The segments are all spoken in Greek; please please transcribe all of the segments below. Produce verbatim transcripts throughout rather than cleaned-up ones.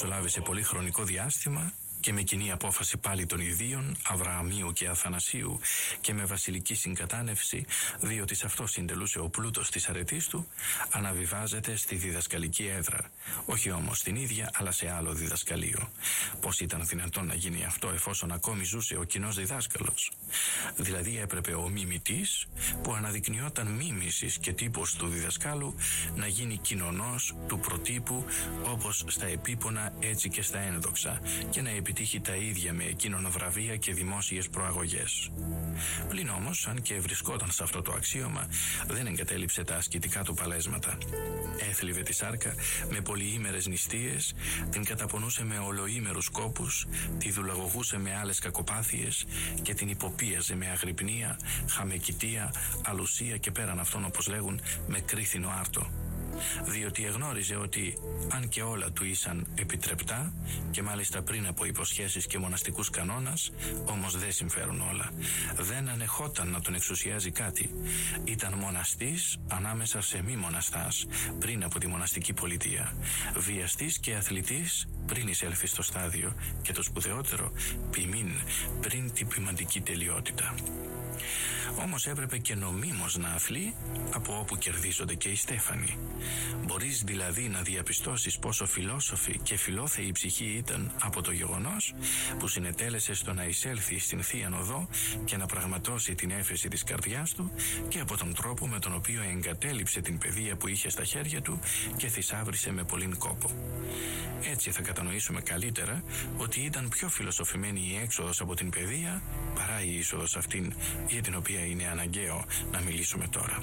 διαμεσολάβησε πολύ χρονικό διάστημα και με κοινή απόφαση πάλι των ιδίων Αβρααμίου και Αθανασίου και με βασιλική συγκατάνευση, διότι σε αυτό συντελούσε ο πλούτος της αρετής του, αναβιβάζεται στη διδασκαλική έδρα, όχι όμως στην ίδια αλλά σε άλλο διδασκαλείο. Πώς ήταν δυνατόν να γίνει αυτό εφόσον ακόμη ζούσε ο κοινός διδάσκαλος? Δηλαδή έπρεπε ο μιμητής, που αναδεικνυόταν μίμησης και τύπος του διδασκάλου, να γίνει κοινωνός του προτύπου, όπως στα επίπονα έτσι και στα ένδοξα, και να επιτύχει τα ίδια με εκείνον βραβεία και δημόσιες προαγωγές. Πλην όμως, αν και βρισκόταν σε αυτό το αξίωμα, δεν εγκατέλειψε τα ασκητικά του παλέσματα. Έθλιβε τη σάρκα με πολυήμερες νηστείες, την καταπονούσε με ολοήμερους κόπους, τη δουλαγωγούσε με άλλες κακοπάθειες και την υποπίαζε με αγρυπνία, χαμεκητία, αλουσία και πέραν αυτών, όπως λέγουν, με κρίθινο άρτο. Διότι εγνώριζε ότι αν και όλα του ήσαν επιτρεπτά και μάλιστα πριν από υποσχέσεις και μοναστικούς κανόνας, όμως δεν συμφέρουν όλα. Δεν ανεχόταν να τον εξουσιάζει κάτι. Ήταν μοναστής ανάμεσα σε μη μοναστάς πριν από τη μοναστική πολιτεία. Βιαστής και αθλητής πριν εισέλθει στο στάδιο, και το σπουδαιότερο, ποιμήν πριν την ποιμαντική τελειότητα. Όμως έπρεπε και νομίμως να αθλεί από όπου κερδίζονται και οι στέφανοι. Μπορείς δηλαδή να διαπιστώσεις πόσο φιλόσοφη και φιλόθεη η ψυχή ήταν από το γεγονός που συνετέλεσε στο να εισέλθει στην Θείαν Οδό και να πραγματώσει την έφεση της καρδιάς του, και από τον τρόπο με τον οποίο εγκατέλειψε την παιδεία που είχε στα χέρια του και θησάβρισε με πολλήν κόπο. Έτσι θα κατανοήσουμε καλύτερα ότι ήταν πιο φιλοσοφημένη η έξοδος από την παιδεία παρά η είσοδος αυτήν, για την οποία είναι αναγκαίο να μιλήσουμε τώρα.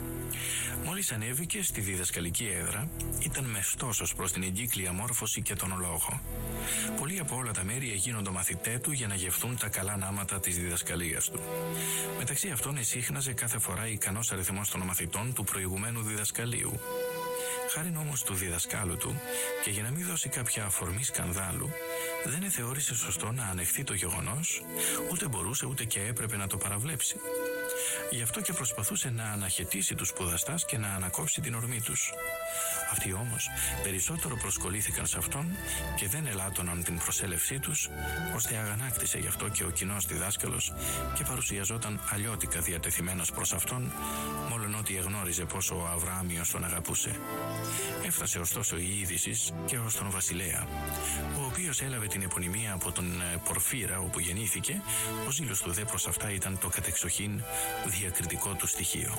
Μόλις ανέβηκε στη διδασκαλική έδρα, ήταν μεστός ως προς την εγκύκλια μόρφωση και τον λόγο. Πολλοί από όλα τα μέρη έγινονται μαθητέ του για να γευθούν τα καλά νάματα της διδασκαλίας του. Μεταξύ αυτών εσύχναζε κάθε φορά ικανός αριθμός των μαθητών του προηγουμένου διδασκαλίου. Χάριν όμως του διδασκάλου του, και για να μην δώσει κάποια αφορμή σκανδάλου, δεν εθεώρησε σωστό να ανεχθεί το γεγονός, ούτε μπορούσε ούτε και έπρεπε να το παραβλέψει. Γι' αυτό και προσπαθούσε να αναχαιτήσει τους σπουδαστάς και να ανακόψει την ορμή τους. Αυτοί όμως περισσότερο προσκολήθηκαν σε αυτόν και δεν ελάττωναν την προσέλευσή τους, ώστε αγανάκτησε γι' αυτό και ο κοινός διδάσκαλος και παρουσιαζόταν αλλιώτικα διατεθειμένος προς αυτόν, μόλον ότι εγνώριζε πόσο ο Αβραάμιος τον αγαπούσε. Έφτασε ωστόσο η είδηση και ως τον βασιλέα, ο οποίος έλαβε την επωνυμία από τον Πορφύρα όπου γεννήθηκε. Ο ζήλος του δε προς αυτά ήταν το κατεξοχήν διακριτικό του στοιχείο.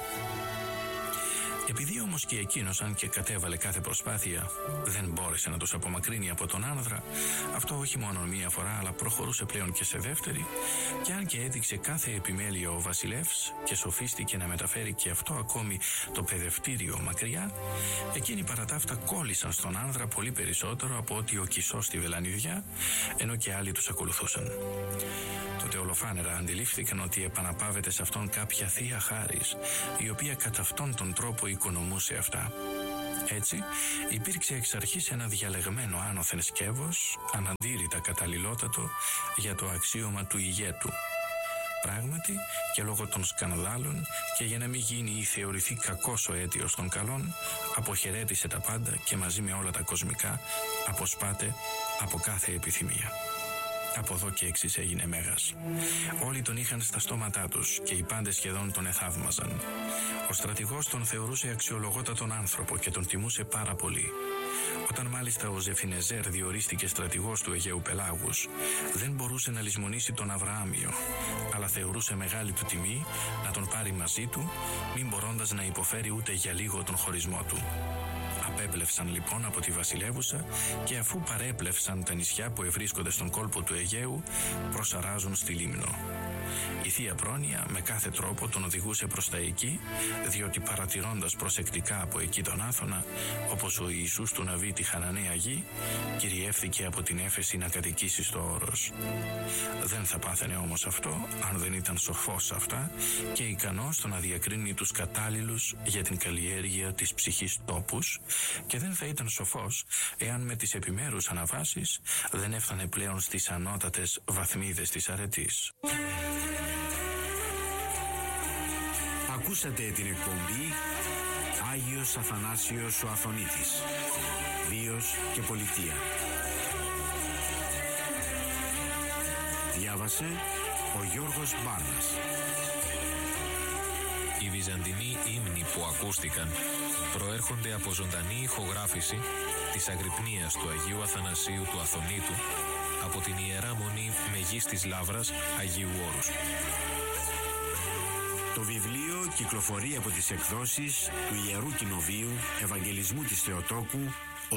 Επειδή όμως και εκείνος, αν και κατέβαλε κάθε προσπάθεια, δεν μπόρεσε να τους απομακρύνει από τον άνδρα, αυτό όχι μόνο μία φορά αλλά προχωρούσε πλέον και σε δεύτερη, και αν και έδειξε κάθε επιμέλεια ο βασιλεύς και σοφίστηκε να μεταφέρει και αυτό ακόμη το παιδευτήριο μακριά, εκείνοι παρά τα αυτά κόλλησαν στον άνδρα πολύ περισσότερο από ότι ο Κισός στη Βελανιδιά, ενώ και άλλοι τους ακολουθούσαν. Τότε ολοφάνερα αντιλήφθηκαν ότι επαναπάβεται σε αυτόν κάποια θεία χάρις, η οποία κατά αυτόν τον τρόπο οικονομούσε αυτά. Έτσι υπήρξε εξ αρχής ένα διαλεγμένο άνωθεν σκεύος, αναντήρητα καταλληλότατο για το αξίωμα του ηγέτου. Πράγματι, και λόγω των σκανδάλων και για να μην γίνει ή θεωρηθεί κακός ο αίτιος των καλών, αποχαιρέτησε τα πάντα και μαζί με όλα τα κοσμικά αποσπάται από κάθε επιθυμία. Από εδώ και εξής έγινε μέγας. Όλοι τον είχαν στα στόματά τους και οι πάντες σχεδόν τον εθαύμαζαν. Ο στρατηγός τον θεωρούσε αξιολογότατον άνθρωπο και τον τιμούσε πάρα πολύ. Όταν μάλιστα ο Ζεφινεζέρ διορίστηκε στρατηγός του Αιγαίου Πελάγους, δεν μπορούσε να λησμονήσει τον Αβραάμιο, αλλά θεωρούσε μεγάλη του τιμή να τον πάρει μαζί του, μην μπορώντας να υποφέρει ούτε για λίγο τον χωρισμό του. Απέπλευσαν λοιπόν από τη βασιλεύουσα, και αφού παρέπλευσαν τα νησιά που ευρίσκονται στον κόλπο του Αιγαίου, προσαράζουν στη Λίμνο. Η Θεία Πρόνοια με κάθε τρόπο τον οδηγούσε προς τα εκεί, διότι παρατηρώντας προσεκτικά από εκεί τον Άθωνα, όπως ο Ιησούς του Ναβί τη Χαναναία γη, κυριεύθηκε από την έφεση να κατοικήσει στο όρος. Δεν θα πάθαινε όμως αυτό αν δεν ήταν σοφός σε αυτά και ικανός στο να διακρίνει τους κατάλληλους για την καλλιέργεια της ψυχής τόπους, και δεν θα ήταν σοφός εάν με τις επιμέρους αναβάσεις δεν έφτανε πλέον στις ανώτατες βαθμίδες της αρετής. Ακούσατε την εκπομπή Άγιος Αθανάσιος ο Αθωνίτης, Βίος και Πολιτεία. Διάβασε ο Γιώργος Μπάρνας. Οι βυζαντινοί ύμνοι που ακούστηκαν προέρχονται από ζωντανή ηχογράφηση της Αγρυπνίας του Αγίου Αθανασίου του Αθωνίτου από την Ιερά Μονή Μεγίστης Λαύρας Αγίου Όρους. Το βιβλίο κυκλοφορεί από τις εκδόσεις του Ιερού Κοινοβείου Ευαγγελισμού της Θεοτόκου